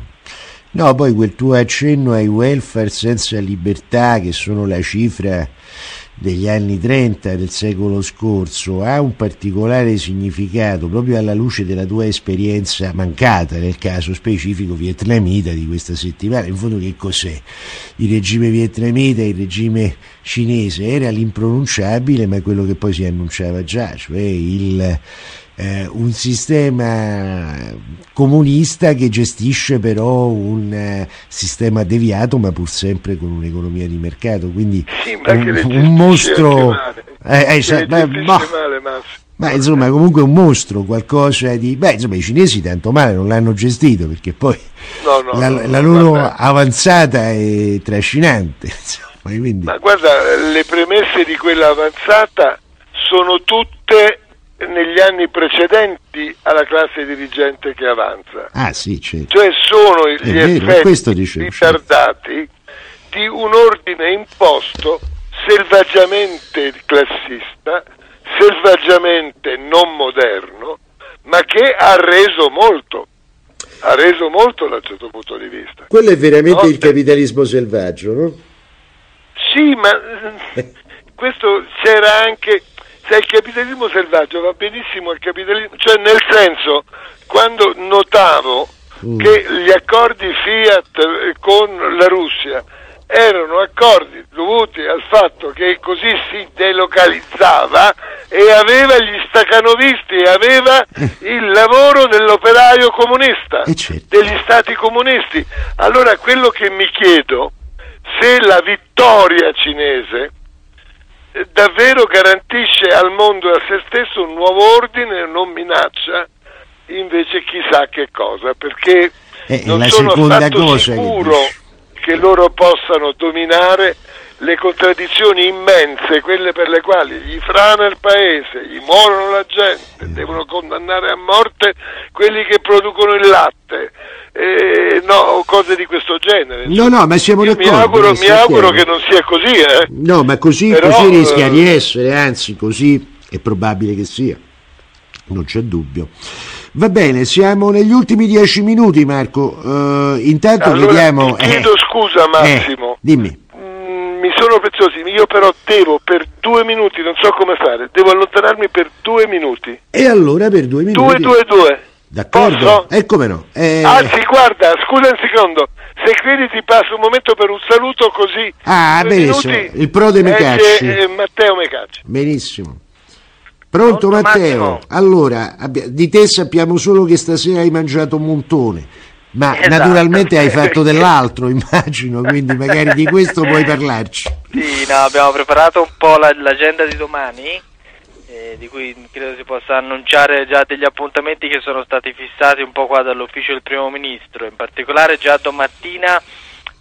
No, poi quel tuo accenno ai welfare senza libertà, che sono la cifra degli anni trenta del secolo scorso, ha un particolare significato proprio alla luce della tua esperienza mancata nel caso specifico vietnamita di questa settimana. In fondo che cos'è? Il regime vietnamita, il regime cinese era l'impronunciabile, ma quello che poi si annunciava già, cioè il Eh, un sistema comunista che gestisce però un eh, sistema deviato, ma pur sempre con un'economia di mercato, quindi
sì, ma
un, un mostro eh, eh, cioè, beh, boh,
male,
ma insomma comunque un mostro, qualcosa di beh insomma i cinesi tanto male non l'hanno gestito, perché poi
no, no,
la,
no,
la loro guarda, avanzata è trascinante, insomma, quindi...
ma guarda, le premesse di quella avanzata sono tutte negli anni precedenti alla classe dirigente che avanza.
Ah sì, certo.
Cioè sono gli
vero,
effetti ritardati di un ordine imposto selvaggiamente classista, selvaggiamente non moderno, ma che ha reso molto, ha reso molto da un certo punto di vista.
Quello è veramente
no?
il capitalismo selvaggio, no?
Sì, ma questo c'era anche... Se il capitalismo selvaggio va benissimo al capitalismo, cioè nel senso, quando notavo mm. che gli accordi Fiat con la Russia erano accordi dovuti al fatto che così si delocalizzava e aveva gli stacanovisti, aveva il lavoro dell'operaio comunista, degli stati comunisti. Allora quello che mi chiedo, se la vittoria cinese davvero garantisce al mondo e a se stesso un nuovo ordine e non minaccia invece chissà che cosa, perché
eh,
non
la
sono affatto
cosa
sicuro che... che loro possano dominare le contraddizioni immense, quelle per le quali gli frana il paese, gli muoiono la gente, devono condannare a morte quelli che producono il latte, eh, no, cose di questo genere.
No, no, ma siamo d'accordo.
Mi auguro, mi auguro che non sia così, eh.
No, ma così, Però, così rischia di essere, anzi, così è probabile che sia, non c'è dubbio. Va bene, siamo negli ultimi dieci minuti, Marco. Uh, intanto
allora,
vediamo.
Ti chiedo
eh,
scusa, Massimo.
Eh, dimmi.
Mi sono preziosi, io però devo per due minuti, non so come fare, devo allontanarmi per due minuti.
E allora per due minuti?
Due, due, due.
D'accordo? E come no? Eh...
Anzi, guarda, scusa un secondo, se credi ti passo un momento per un saluto così.
Ah, benissimo, il pro de Mecacci.
Eh, Matteo Mecacci.
Benissimo. Pronto, Pronto Matteo? Massimo. Allora, abbi- di te sappiamo solo che stasera hai mangiato un montone. Ma esatto. Naturalmente hai fatto dell'altro, immagino, quindi magari di questo puoi parlarci.
Sì, no, abbiamo preparato un po' la, l'agenda di domani, eh, di cui credo si possa annunciare già degli appuntamenti che sono stati fissati un po' qua dall'ufficio del Primo Ministro. In particolare già domattina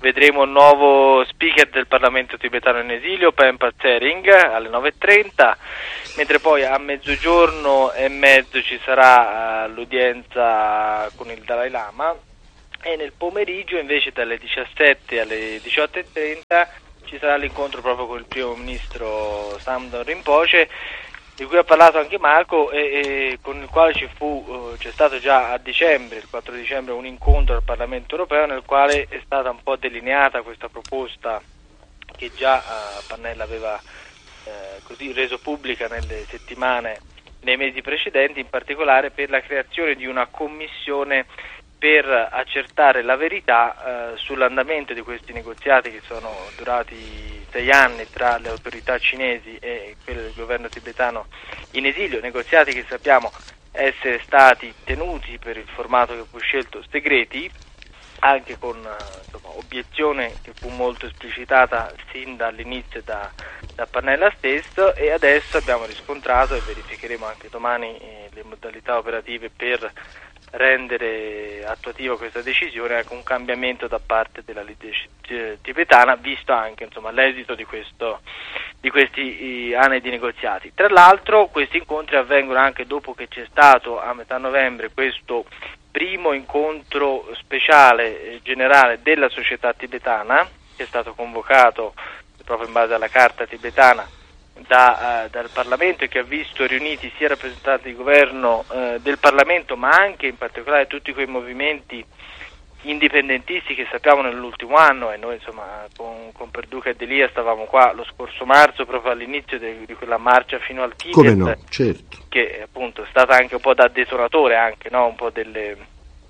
vedremo il nuovo speaker del Parlamento tibetano in esilio, Pempa Tsering, alle nove e trenta, mentre poi a mezzogiorno e mezzo ci sarà uh, l'udienza con il Dalai Lama, e nel pomeriggio invece dalle diciassette alle diciotto e trenta ci sarà l'incontro proprio con il primo ministro Samdon Rinpoche, di cui ha parlato anche Marco, e, e con il quale ci fu, uh, c'è stato già a dicembre, il quattro dicembre, un incontro al Parlamento europeo nel quale è stata un po' delineata questa proposta che già uh, Pannella aveva uh, così reso pubblica nelle settimane, nei mesi precedenti, in particolare per la creazione di una commissione per accertare la verità uh, sull'andamento di questi negoziati che sono durati sei anni tra le autorità cinesi e quelle del governo tibetano in esilio, negoziati che sappiamo essere stati tenuti per il formato che fu scelto segreti, anche con insomma, obiezione che fu molto esplicitata sin dall'inizio da, da Pannella stesso, e adesso abbiamo riscontrato, e verificheremo anche domani eh, le modalità operative per rendere attuativa questa decisione, anche un cambiamento da parte della leadership tibetana, visto anche insomma, l'esito di, questo, di questi eh, anni di negoziati. Tra l'altro questi incontri avvengono anche dopo che c'è stato a metà novembre questo primo incontro speciale eh, generale della società tibetana, che è stato convocato proprio in base alla carta tibetana Da, uh, dal Parlamento, e che ha visto riuniti sia rappresentanti di governo uh, del Parlamento, ma anche in particolare tutti quei movimenti indipendentisti che sappiamo nell'ultimo anno, e noi insomma con, con Perduca e Delia stavamo qua lo scorso marzo proprio all'inizio de, di quella marcia fino al Tibet.
Come no, certo.
Che appunto è stata anche un po' da detonatore anche, no? Un po' delle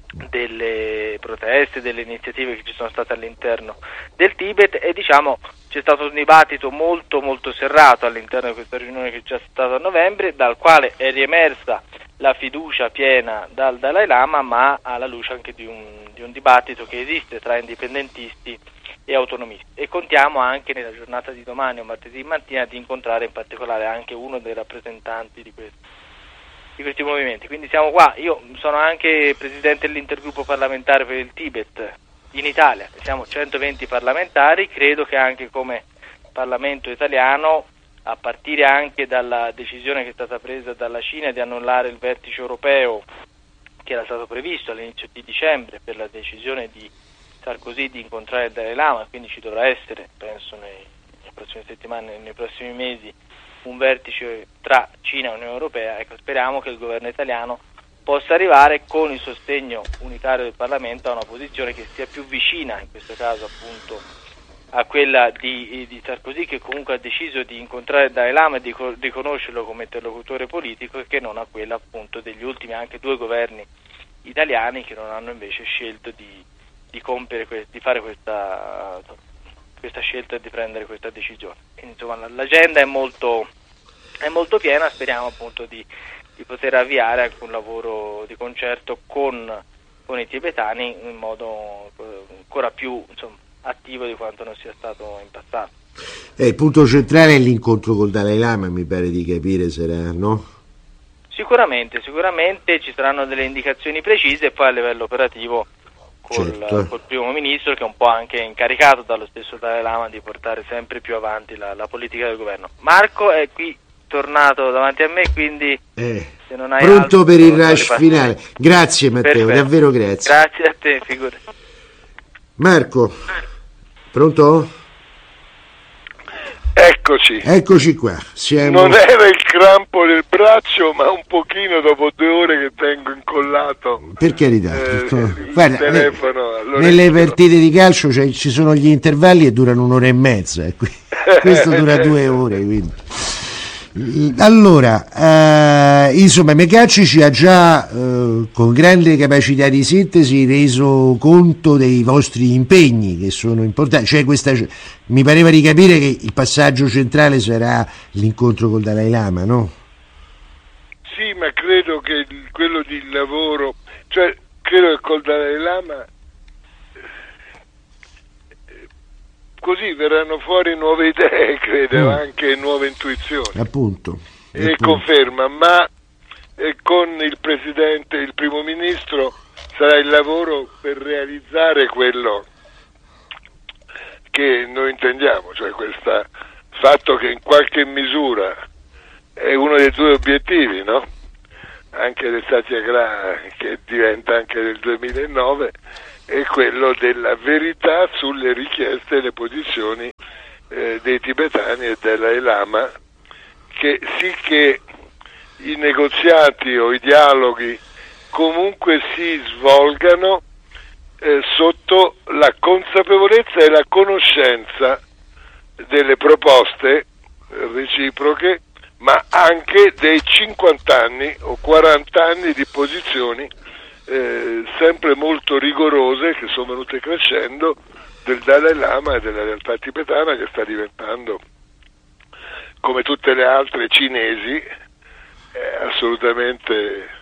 delle proteste, delle iniziative che ci sono state all'interno del Tibet, e diciamo c'è stato un dibattito molto molto serrato all'interno di questa riunione che c'è stata a novembre, dal quale è riemersa la fiducia piena dal Dalai Lama, ma alla luce anche di un, di un dibattito che esiste tra indipendentisti e autonomisti, e contiamo anche nella giornata di domani o martedì mattina di incontrare in particolare anche uno dei rappresentanti di questo di questi movimenti. Quindi siamo qua, io sono anche presidente dell'intergruppo parlamentare per il Tibet in Italia, siamo centoventi parlamentari, credo che anche come Parlamento italiano, a partire anche dalla decisione che è stata presa dalla Cina di annullare il vertice europeo che era stato previsto all'inizio di dicembre per la decisione di Sarkozy di incontrare il Dalai Lama, quindi ci dovrà essere, penso nei, nelle prossime settimane, nei prossimi mesi, un vertice tra Cina e Unione Europea. Ecco, speriamo che il governo italiano possa arrivare con il sostegno unitario del Parlamento a una posizione che sia più vicina, in questo caso appunto, a quella di, di Sarkozy, che comunque ha deciso di incontrare il Dalai Lama e di riconoscerlo come interlocutore politico, e che non a quella appunto degli ultimi anche due governi italiani che non hanno invece scelto di, di compiere, di fare questa questa scelta e di prendere questa decisione. Quindi insomma l'agenda è molto è molto piena, speriamo appunto di, di poter avviare anche un lavoro di concerto con, con i tibetani in modo ancora più insomma, attivo di quanto non sia stato in passato.
Eh, il punto centrale è l'incontro col Dalai Lama, mi pare di capire, sarà, no?
Sicuramente, sicuramente ci saranno delle indicazioni precise, e poi a livello operativo Col, certo. col primo ministro, che è un po' anche incaricato dallo stesso Dalai Lama di portare sempre più avanti la, la politica del governo. Marco è qui tornato davanti a me, quindi
eh,
se non hai
pronto
altro,
per il rush finale. Grazie Matteo,
perfetto.
Davvero grazie.
Grazie a te, figurati.
Marco, pronto?
Eccoci.
Eccoci qua. Siamo...
Non era il crampo del braccio, ma un pochino dopo due ore che tengo incollato.
Per carità.
Eh,
Guarda,
telefono,
ne, nelle partite di calcio cioè, ci sono gli intervalli e durano un'ora e mezza. Eh. Questo dura due ore. Quindi. Allora, eh, insomma, Mecacci ci ha già eh, con grande capacità di sintesi reso conto dei vostri impegni, che sono importanti. Cioè questa, mi pareva di capire che il passaggio centrale sarà l'incontro col Dalai Lama, no?
Sì, ma credo che quello di lavoro, cioè credo che col Dalai Lama così verranno fuori nuove idee, credo, mm. anche nuove intuizioni.
Appunto.
E
appunto.
conferma, ma eh, con il Presidente, il Primo Ministro, sarà il lavoro per realizzare quello che noi intendiamo, cioè questo fatto che in qualche misura è uno dei due obiettivi, no? Anche del Satyagraha, che diventa anche del duemilanove, è quello della verità sulle richieste e le posizioni eh, dei tibetani e del Dalai Lama, che sì che i negoziati o i dialoghi comunque si svolgano eh, sotto la consapevolezza e la conoscenza delle proposte reciproche, ma anche dei cinquanta anni o quaranta anni di posizioni eh, sempre molto rigorose che sono venute crescendo del Dalai Lama e della realtà tibetana, che sta diventando, come tutte le altre cinesi, eh, assolutamente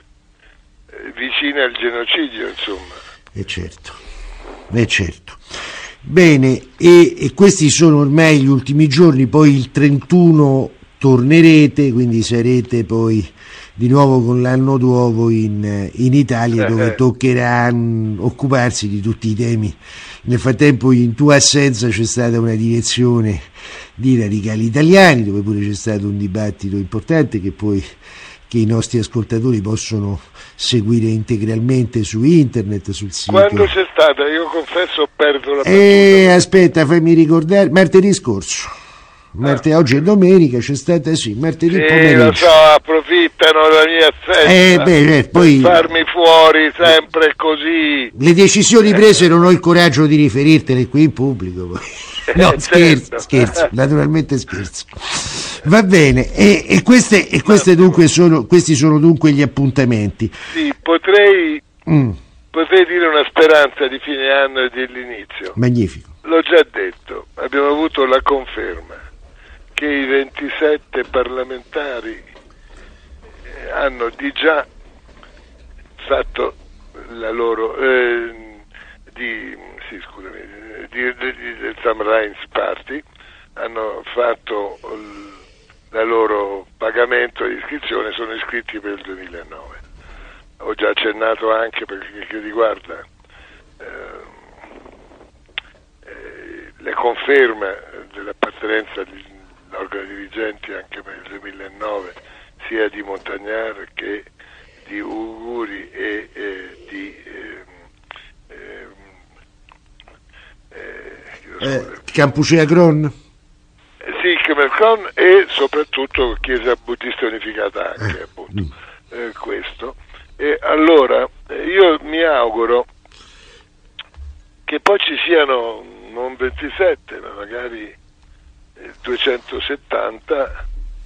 eh, vicine al genocidio, insomma.
E certo, e certo. Bene, e, e questi sono ormai gli ultimi giorni, poi il trentuno tornerete, quindi sarete poi di nuovo con l'anno nuovo in, in Italia, dove toccherà um, occuparsi di tutti i temi. Nel frattempo, in tua assenza, c'è stata una direzione di Radicali Italiani, dove pure c'è stato un dibattito importante che poi che i nostri ascoltatori possono seguire integralmente su internet, sul sito.
Quando c'è stata? Io confesso perdo la
eh, aspetta, fammi ricordare, martedì scorso. Martedì, ah. Oggi è domenica, c'è stata sì, martedì
sì,
pomeriggio.
Lo so, approfittano della mia assenza
eh, beh, eh, poi,
per farmi fuori sempre così.
Le decisioni prese non ho il coraggio di riferirtele qui in pubblico. Poi. No,
eh,
scherzo,
certo.
scherzo, naturalmente scherzo. Va bene, e, e, queste, e queste dunque sono, questi sono dunque gli appuntamenti.
Sì, potrei,
mm.
potrei dire una speranza di fine anno e dell'inizio.
Magnifico.
L'ho già detto, abbiamo avuto la conferma che i ventisette parlamentari hanno di già fatto la loro eh, di sì scusami di, di, di, del Samrains Party, hanno fatto l, la loro pagamento di iscrizione, sono iscritti per il duemilanove. Ho già accennato anche perché che riguarda eh, eh, la conferma dell'appartenenza all'organo dirigenti anche per il duemilanove sia di Montagnard che di Uguri e eh, di eh, eh,
eh, Campucea Gron?
Eh, sì, Camercon e soprattutto Chiesa Buddista Unificata anche, eh. appunto, eh, questo. E allora io mi auguro che poi ci siano non ventisette, ma magari duecentosettanta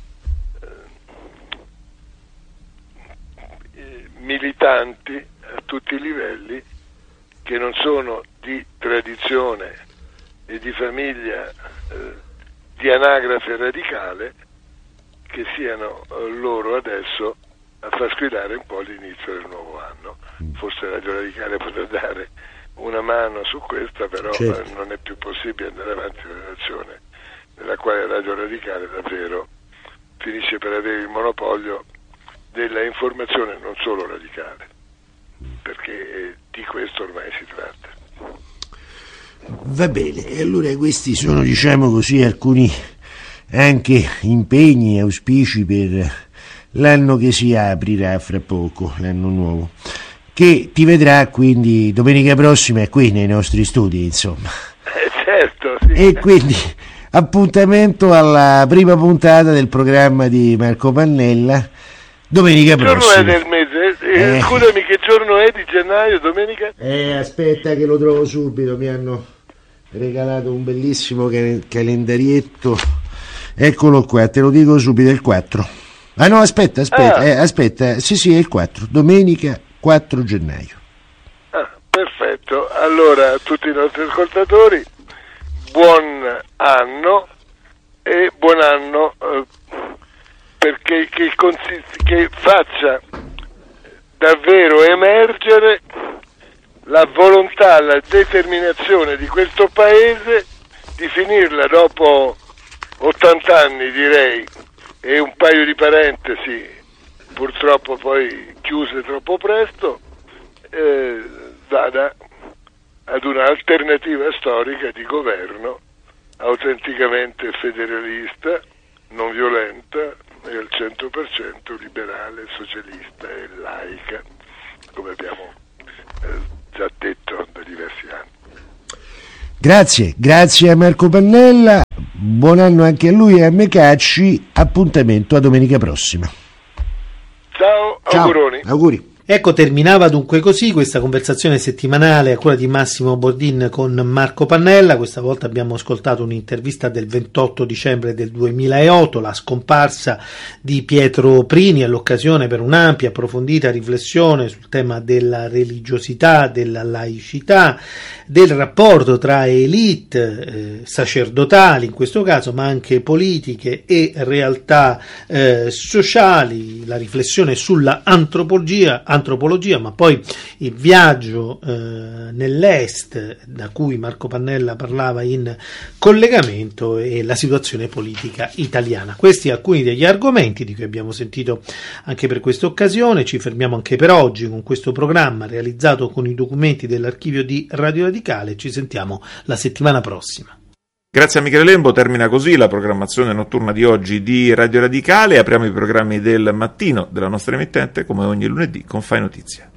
eh, militanti a tutti i livelli che non sono di tradizione e di famiglia eh, di anagrafe radicale, che siano eh, loro adesso a far squillare un po' l'inizio del nuovo anno. Forse Radio Radicale potrà dare una mano su questa, però certo. eh, non è più possibile andare avanti in una relazione nella quale Radio Radicale davvero finisce per avere il monopolio della informazione non solo radicale, perché eh, di questo ormai si tratta.
Va bene, e allora questi sono, diciamo così, alcuni anche impegni e auspici per l'anno che si aprirà fra poco, l'anno nuovo, che ti vedrà quindi domenica prossima qui nei nostri studi, insomma.
Eh, certo, sì.
E quindi appuntamento alla prima puntata del programma di Marco Pannella domenica
che
prossima.
Giorno è del mese? Eh, eh. Scusami, che giorno è di gennaio, domenica?
Eh, aspetta che lo trovo subito, mi hanno regalato un bellissimo calendarietto, eccolo qua, te lo dico subito, è il quattro. Ah no, aspetta, aspetta, ah. eh, aspetta, sì sì, è il quattro, domenica quattro gennaio.
Ah, perfetto, allora a tutti i nostri ascoltatori buon anno e buon anno eh, perché che, consist- che faccia davvero emergere la volontà, la determinazione di questo paese di finirla dopo ottanta anni, direi, e un paio di parentesi purtroppo poi chiuse troppo presto, eh, vada ad un'alternativa storica di governo autenticamente federalista, non violenta e al cento per cento liberale, socialista e laica, come abbiamo eh, già detto da diversi anni.
Grazie, grazie a Marco Pannella, buon anno anche a lui e a Mecacci, appuntamento a domenica prossima.
Ciao,
Ciao,
auguroni.
Auguri.
Ecco, terminava dunque così questa conversazione settimanale a cura di Massimo Bordin con Marco Pannella. Questa volta abbiamo ascoltato un'intervista del ventotto dicembre del duemilaotto, la scomparsa di Pietro Prini, all'occasione per un'ampia, approfondita riflessione sul tema della religiosità, della laicità, del rapporto tra elite eh, sacerdotali in questo caso, ma anche politiche e realtà eh, sociali, la riflessione sulla antropologia antropologia, ma poi il viaggio eh, nell'est da cui Marco Pannella parlava in collegamento e la situazione politica italiana. Questi alcuni degli argomenti di cui abbiamo sentito anche per questa occasione. Ci fermiamo anche per oggi con questo programma realizzato con i documenti dell'archivio di Radio Radicale. Ci sentiamo la settimana prossima.
Grazie a Michele Lembo, termina così la programmazione notturna di oggi di Radio Radicale. Apriamo i programmi del mattino della nostra emittente come ogni lunedì con Fai Notizia.